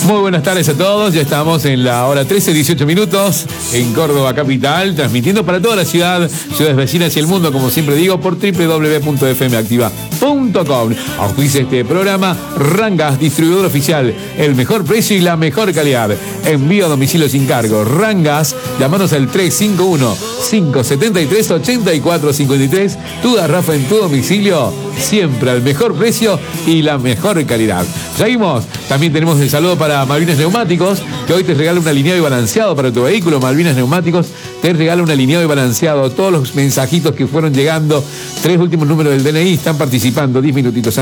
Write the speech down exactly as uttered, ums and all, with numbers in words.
Muy buenas tardes a todos, ya estamos en la hora trece, dieciocho minutos en Córdoba Capital, transmitiendo para toda la ciudad, ciudades vecinas y el mundo, como siempre digo, por doble u doble u doble u punto f m activa punto com. Auspicia este programa Rangas, distribuidor oficial, el mejor precio y la mejor calidad. Envío a domicilio sin cargo. Rangas, llamanos al tres cinco uno, cinco siete tres, ocho cuatro cinco tres. Tu garrafa en tu domicilio, siempre al mejor precio y la mejor calidad. Seguimos, también tenemos el saludo para Malvinas Neumáticos, que hoy te regala un alineado y balanceado para tu vehículo. Malvinas Neumáticos te regala un alineado y balanceado. Todos los mensajitos que fueron llegando, tres últimos números del D N I están participando, diez minutitos